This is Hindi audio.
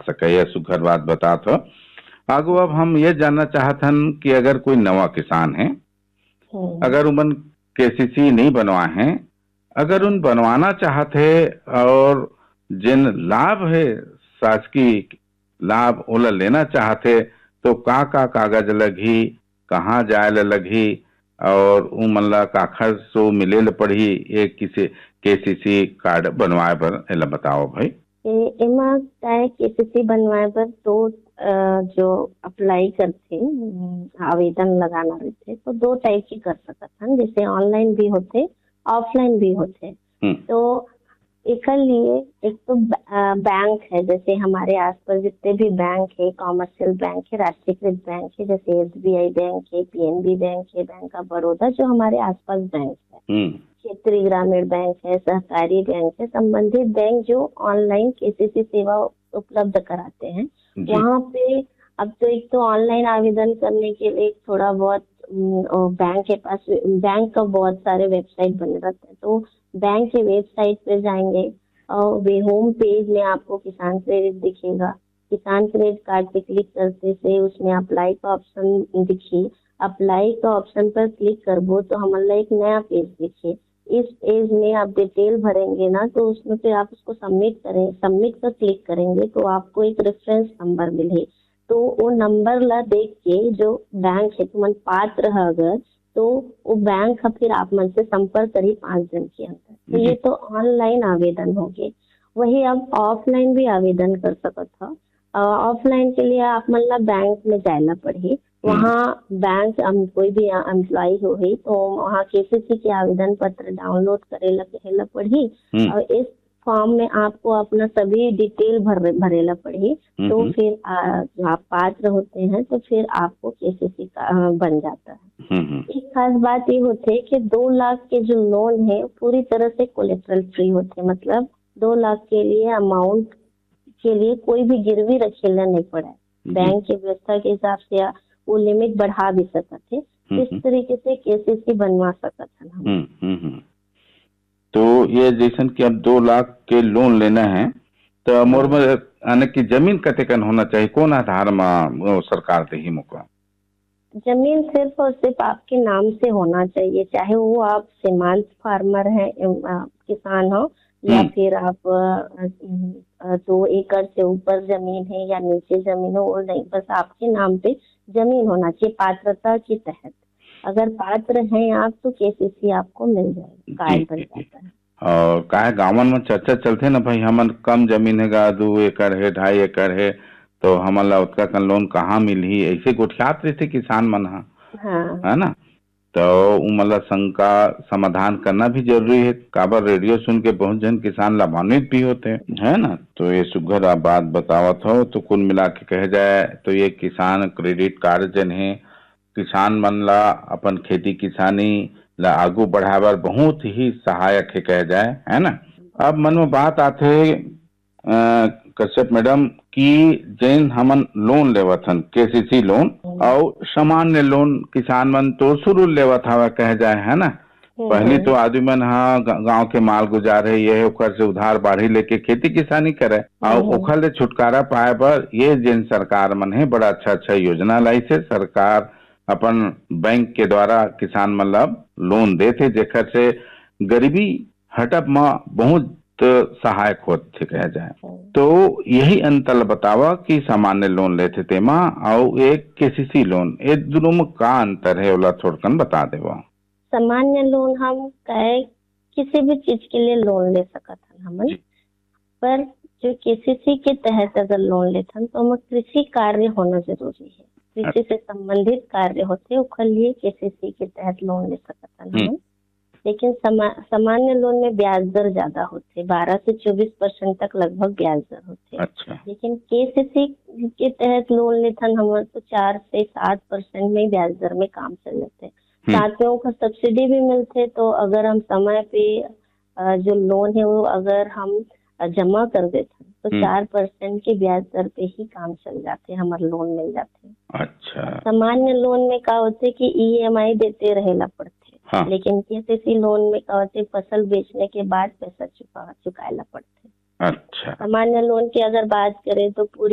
सके, यह सुघर बात बता तो आगो। अब हम ये जानना चाहतन कि अगर कोई नवा किसान है, अगर उमन केसीसी नहीं बनवा है, अगर उन बनवाना चाहते और जिन लाभ है शासकीय लाभ ओला लेना चाहते, तो का कागज लगी, कहाँ जाए लगी और उमन ला का खर्च सो मिले ल पड़ी एक किसी केसीसी कार्ड बनवाए बर, एला बताओ भाई। एमा काय केसीसी बनवाए बर तो जो अप्लाई करथे, आवेदन लगाना रहथे तो दो टाइप की कर सकत हन, जैसे ऑनलाइन भी होते, ऑफलाइन भी होते। तो एक लिए एक तो बैंक है, जैसे हमारे आसपास जितने भी बैंक है, कॉमर्शियल बैंक है, राष्ट्रीयकृत बैंक है, जैसे एसबीआई बैंक है, पीएनबी बैंक है, बैंक ऑफ बड़ौदा, जो हमारे आसपास बैंक है, क्षेत्रीय ग्रामीण बैंक है, सहकारी बैंक है, संबंधित बैंक जो ऑनलाइन केसीसी सेवा उपलब्ध कराते हैं, वहाँ पे अब तो एक तो ऑनलाइन आवेदन करने के लिए थोड़ा बहुत बैंक के पास, बैंक का बहुत सारे वेबसाइट बने रहते हैं, तो बैंक के वेबसाइट पे जाएंगे और वे होम पेज में आपको किसान क्रेडिट दिखेगा। किसान क्रेडिट कार्ड पे क्लिक करते से उसमें अप्लाई का ऑप्शन दिखी, अप्लाई का ऑप्शन पर क्लिक करबो तो हमारा एक नया पेज दिखे। इस पेज में आप डिटेल भरेंगे ना, तो उसमें फिर आप उसको सबमिट करें, सबमिट पर क्लिक करेंगे तो आपको एक रेफरेंस नंबर मिले, तो वो नंबर ला देख के जो बैंक है तुमन पात्र है अगर, तो वो बैंक का फिर आप मन से संपर्क करी 5 दिन के अंदर। तो ये तो ऑनलाइन आवेदन हो गए। वही अब ऑफलाइन भी आवेदन कर सकत था। ऑफलाइन के लिए आप मन ला बैंक में जाना पड़ी, वहाँ बैंक कोई भी एम्प्लॉय हो ही तो वहाँ केसीसी के आवेदन पत्र डाउनलोड करेला कहेला पड़ी, और इस फॉर्म में आपको अपना सभी डिटेल भरेला पड़ी। तो फिर आप पात्र होते हैं तो फिर आपको केसीसी का बन जाता है। एक खास बात ये होती है कि 2 लाख के जो लोन है पूरी तरह से कोलेटरल फ्री होते, मतलब 2 लाख के लिए अमाउंट के लिए कोई भी गिरवी रखेला नहीं पड़ा है। बैंक की व्यवस्था के हिसाब से वो लिमिट बढ़ा भी सकते थे। इस तरीके से केसीसी बनवा सकते हैं। तो ये जैसन कि अब 2 लाख के लोन लेना है तो मोर में आने की जमीन कतेकन होना चाहिए, कौन आधार में सरकार दे ही मुका? जमीन सिर्फ और सिर्फ आपके नाम से होना चाहिए, चाहे वो आप सीमांत फार्मर हैं, किसान हो, या फिर आप 2 एकड़ से ऊपर जमीन है या नीचे जमीन हो, और नहीं, बस आपके नाम पे जमीन होना चाहिए पात्रता के तहत। अगर पात्र हैं आप तो केसीसी आपको मिल जाएगा, कार्ड बन जाता है। और काहे गांवन में चर्चा चलते ना भाई, हमन कम जमीन है, 2 एकड़ है, 2.5 एकड़ है, तो हमन ला उतना कन लोन कहाँ मिली, ऐसे गोठियात रहते किसान मन है ना। तो उमला शंका समाधान करना भी जरूरी है, काबर रेडियो सुन के बहुत जन किसान लाभान्वित भी होते है ना। तो ये सुघर आप बात बतावत हो, तो कुल मिला के कहे जाए तो ये किसान क्रेडिट कार्ड जन है किसान मन ला अपन खेती किसानी ला आगू बढ़ावर बहुत ही सहायक है कहे जाए, है ना। अब मन में बात आते कश्यप मैडम कि जैन हमन लोन लेवत हन केसीसी लोन और सामान्य लोन किसान मन तो शुरू लेवत हवा कहे जाए, है ना। पहली तो आदमी मन गांव के माल गुजारे, ये ओकर से उधार बाढ़ी लेके खेती किसानी करे, और ओखर ले छुटकारा पाए पर ये जिन सरकार मन है बड़ा अच्छा योजना लाई से सरकार अपन बैंक के द्वारा किसान मतलब लोन देते, जेकर से गरीबी हटप में बहुत सहायक होते कहा जाए। तो यही अंतर बतावा कि सामान्य लोन लेते तेमा और एक केसीसी लोन, ये दोनों में का अंतर है ओला थोड़कन बता देवा। सामान्य लोन हम कहे किसी भी चीज के लिए लोन ले सकते हैं हम, पर जो केसीसी के तहत अगर लोन लेते हैं तो हमें कृषि कार्य होना जरूरी है, कृषि से संबंधित कार्य होते उसके लिए केसीसी के तहत लोन ले सकते हैं। लेकिन सामान्य लोन में ब्याज दर ज्यादा होते, 12 से 24% तक लगभग ब्याज दर होते। लेकिन केसीसी के तहत लोन लेते हम तो 4 से 7% में ब्याज दर में काम चल लेते। साथियों का सब्सिडी भी मिलते, तो अगर हम समय पे जो लोन है वो अगर हम जमा कर देते तो 4% के ब्याज दर पे ही काम चल जाते, हमारे लोन मिल जाते। अच्छा। सामान्य लोन में क्या होते कि ईएमआई देते रहेला पड़ते, लेकिन केसीसी लोन में क्या होते फसल बेचने के बाद पैसा चुकाएला पड़ते। अच्छा। सामान्य लोन की अगर बात करें तो पूरी